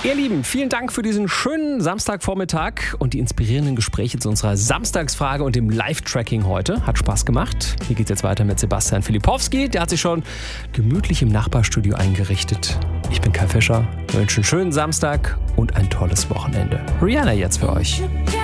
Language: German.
Ihr Lieben, vielen Dank für diesen schönen Samstagvormittag und die inspirierenden Gespräche zu unserer Samstagsfrage und dem Live-Tracking heute. Hat Spaß gemacht. Hier geht's jetzt weiter mit Sebastian Filipowski. Der hat sich schon gemütlich im Nachbarstudio eingerichtet. Ich bin Kai Fischer. Wir wünschen einen schönen Samstag und ein tolles Wochenende. Rihanna jetzt für euch.